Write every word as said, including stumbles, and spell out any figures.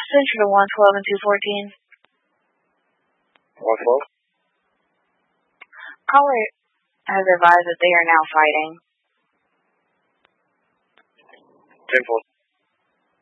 Central to one twelve and two fourteen. one twelve? Caller has advised that they are now fighting. ten four.